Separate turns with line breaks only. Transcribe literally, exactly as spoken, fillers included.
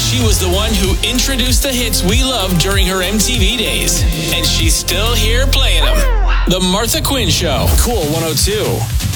She was the one who introduced the hits we loved during her M T V days. And she's still here playing them. The Martha Quinn Show. Cool one oh two.